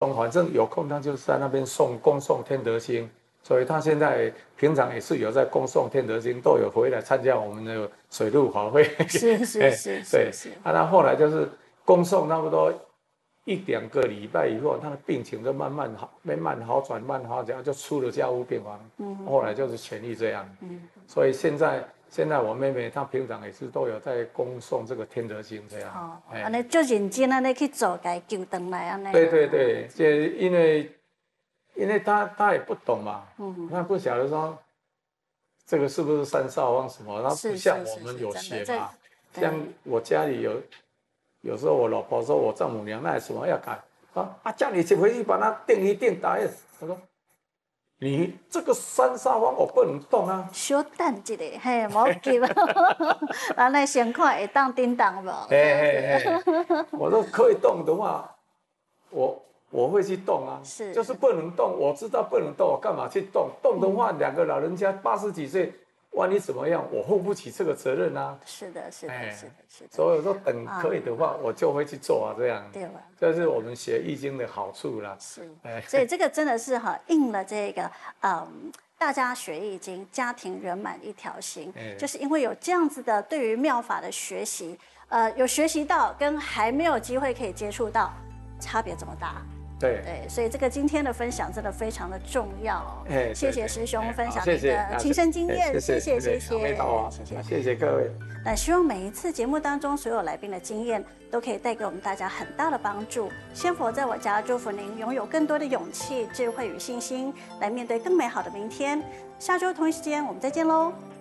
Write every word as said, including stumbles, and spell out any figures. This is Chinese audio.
空，反正有空他就是在那边诵恭诵天德经，所以他现在平常也是有在恭诵天德经，都有回来参加我们的水陆法会。 是是是对， 是。 啊，他后来就是恭诵差不多一两个礼拜以后，他的病情就慢慢好，慢慢好转，慢慢好转，就出了加护病房。嗯，后来就是痊愈这样。嗯，所以现在现在我妹妹她平常也是都有在恭诵这个天德经这样。 哦，安尼就认真安尼去做，给救回来安尼。 对对对，就因为因为她她也不懂嘛，嗯，她不晓得说这个是不是三少方什么，她不像我们有学嘛，像我家里有。有时候我老婆说我丈母娘那有什么要改啊啊，叫你回去把它定一定打。我说你这个三煞方我不能动啊。 小等一下，嘿，莫急，咱来先看会当叮当无？ 嘿嘿嘿，我说可以动的话，我我会去动啊。是，就是不能动，我知道不能动，我干嘛去动？动的话，两个老人家八十几岁。万一怎么样，我负不起这个责任啊！ 是的，是的，哎、是的，是的。 所以说，等可以的话，啊、我就会去做啊，这样。 对吧？ 这是我们学易经的好处啦。 是，哎、所以这个真的是哈应了这个嗯，大家学易经，家庭圆满一条心，哎、就是因为有这样子的对于妙法的学习，呃，有学习到跟还没有机会可以接触到，差别这么大。 对对，所以这个今天的分享真的非常的重要哦。哎，谢谢师兄分享你的亲身经验，谢谢谢谢谢谢谢谢各位。 那希望每一次节目当中所有来宾的经验都可以带给我们大家很大的帮助。仙佛在我家祝福您拥有更多的勇气、智慧与信心，来面对更美好的明天。下周同一时间我们再见喽。